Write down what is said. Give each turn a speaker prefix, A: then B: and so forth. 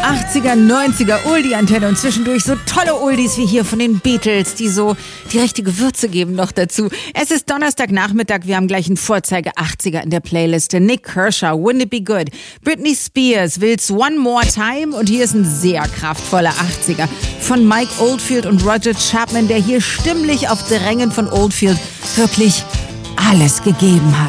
A: 80er, 90er Oldie-Antenne und zwischendurch so tolle Oldies wie hier von den Beatles, die so die richtige Würze geben noch dazu. Es ist Donnerstagnachmittag, wir haben gleich einen Vorzeige 80er in der Playliste. Nick Kershaw, Wouldn't It Be Good? Britney Spears, Will's One More Time? Und hier ist ein sehr kraftvoller 80er von Mike Oldfield und Roger Chapman, der hier stimmlich auf Drängen von Oldfield wirklich alles gegeben hat.